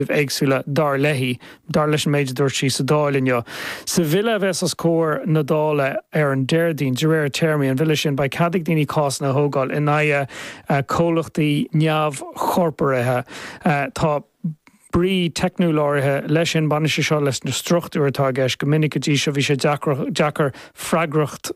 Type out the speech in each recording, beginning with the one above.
éagsúla dar leihí, dar leis an méid dúirt sí sa dáilin. Sa bhile bheits as cór na dála ar an deirdín, de réir termí an bhile sin ba cadig daoine cás na hógáil in cólachtaí neamh chorparathe tá brí technúláirithe leis sin banisise seo leis na struchtúirtá gceis go minic dtí seo bhí sé deacar freagracht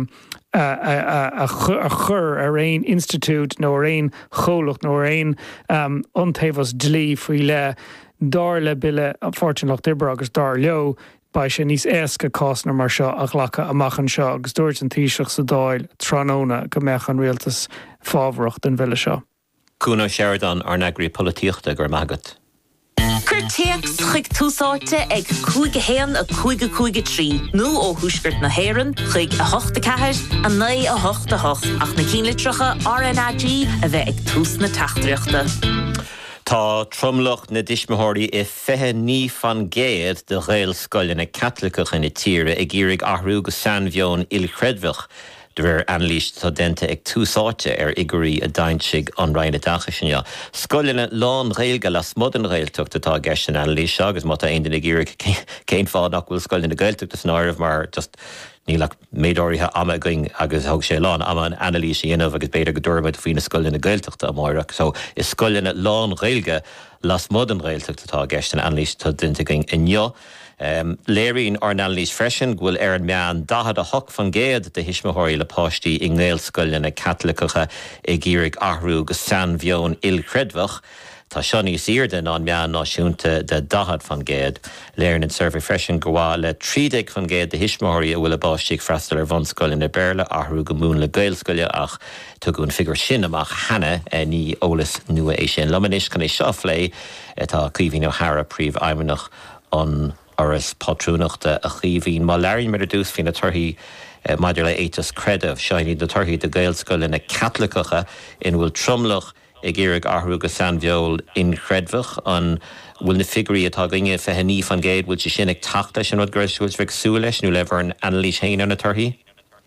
a chur ar aon institút nó ar aon cholacht nó ar aon ontaobhas dlí faoi le dar le bille fortunach dibre agus dar leo ba sé níos éasca cásnar mar seo a ghlacha amachchan seo agus dúirt an taoiseach sa dáil tróna go meach an rialtas fábhracht den bhile seo. Cúna Sheridan ar nagraí políochta gur magat. Curteach chuig túsáte ag cúige héan a cúige trí. Nó ó thuisgurt na héireann chuig a hochta ceathir a naí a hochta hocht ach na cínlitricha RNAG a bheith ag tús na teachtaíochta. Tá tromlach na dismathirí I fithe ní fan géad de réal scoile na Catlicach in na tíre ag iarraigh athrú go San Bheon Ilchredmhach de bhir anlíist tá dente ag túsáte ar igurí a dainsigh an Ryan Dachashinja. Scoilena lán réilge las mod an réiltucht atá gceist an anlíist agus má tá aon ag iarraigh céim fád nach bhfuil scoilena gailtucht as náirmh mar just nílach méadóirithe ama going agus thug sé lán ama an analíse dhéanamh agus beidir go dúrmaid faoina scoilena gailtuachta amórach. So is scoilena lán réilge las mod an réiltucht atá gceist an anlíist tá dente going inneo. Léirín ar an anlís freisin ghfuil ar an meán dahad a hoc fan géad de hismathirí le páistí I ngéil scoile na Catlicacha ag iarraigh athrú go San Bheon Ilchredmhach. Tá seo níos irden an meán náisiúnta de dahad fan géad. Léirín an survey freisin go bhá le 30 fan géad de hismathirí a bhfuil a báistíigh freistal ar bhain scoile na Béarla athrú go mún le gail scoile ach tugann figur sin amach hena ní ólas nua é sin. Lomanis can é seo phlé tá Caoimhín O'Hara príomh aimeannach an Oras patrúnachta a chihín má leirín mar a dús fin na turthaí maidir le étas credamh seoinní do turthaí de gail scoile na Catlicacha in bhfuil tromlach ag iarraigh athrú go San Bheol Ilchredmhach an bhfuil na figurí atá gine fithe ní fan géad bhfuil sé sin ag teachta sin rud gurisiúil bheith súil leis nó le bhar an anlís chéine ar na turthaí?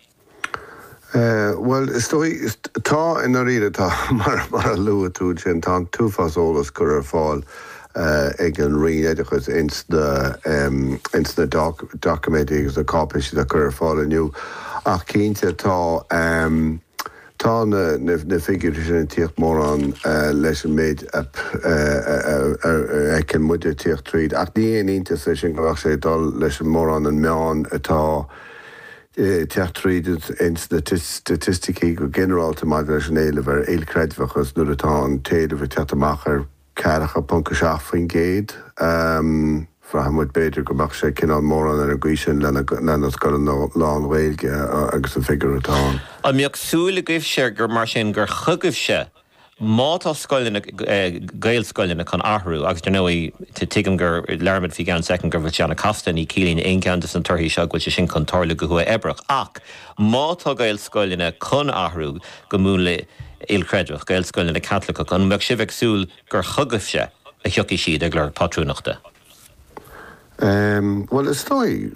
Well, tá in a riad tá mar a luath túd sin tá túfas ólas gur ar fáil ag an riadachas ins na documenty agus a cápis a gur ar fáil aniu ach cínte tá na figure sin tíocht mór an leis an méid ag an muidir tíocht tríd ach ní aonanta sin go bhah sé dul leis an mór an meán atá teachtaríad in statisticí go generalta mar leis an éile bhar Ilchredmhachas nuair atá an téadamh teachtamach ar cearacha punca seach faoin géad fra muid beidir go bach sé cinál mór an ar a gcuisin lena go an lán Gaeilge agus an figur atá. An mbeadh súla gaibh sé gur mar sin gur chugaibh sé mátá scoilena gail scoilena chun athrú agus do nóí tuigim gur learmid fi gan second gur bhfuil seanna casta ní cílín aon ceantas an turthaí seo bhfuil sé sin chun tarla go thua ebrach ach mátá gail scoilena chun athrú go mún le Ilchredmhach gail scoilena na Catlicacha an mbeadh sibh súil gur chugaibh sé a thiocfaí siad ag leir patrúnachta. Well, is stoi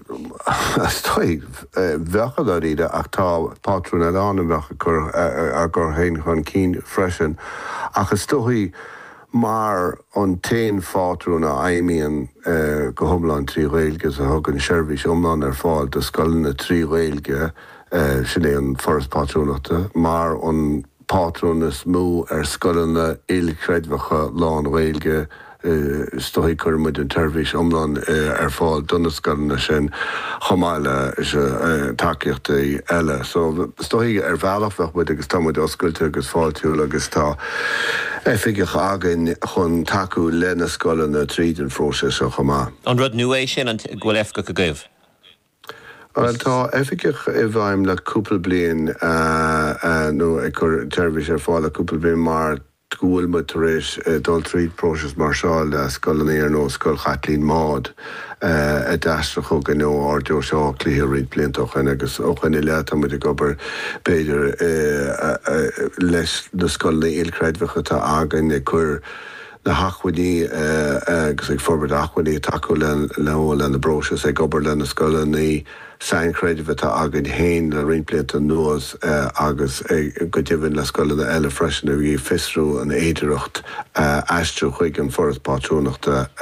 bheachad a riide ach tá patrún an bhecha gur hain chun cín freisin ach is stoí mar an tain fátrún a aimíon go thomláin trí Gaeilge a thugann seirbhís iomlán ar fáil do scoilena trí Gaeilge sin é an foras patrúnachta mar an patrún is mú ar scoilena Ilchredmhacha lán Gaeilge stoí chur muid an tuirmhís iomlán ar fáil donna scoilena sin chomáile is takeíochta eile. So stoí ar bhealach muid agus tá muid oscailte agus fáiltiúil agus tá figeach agan chun takeú lena scoilena tríd an fróise a chomá. An rud nua é sin an ghfuil efca go gaibh? Tá efficeach I bhaim le cúpla bliain nó ag chur tuirmhís ar fáil le cúpla bliain mar gúil mu tar éis dul tríd próisis mar seo le scoilnaí ar nó scoil chatlín mád a deastra chug an nó ardeo seo clíthe riad bliantach agus óchan I le tá muid gobar beidir leis na scoilnaí Ilchredmhacha tá agan ag chur na hachhuidí agus ag forbert achhuidí taú le na broses ag gobar le na scoile ní saincréidimh agad héin le rimpléint an nuas agus go dtíhann le scoile na eile freisin í fisrú an éidireacht eistriú chuig an forras pátrúnachta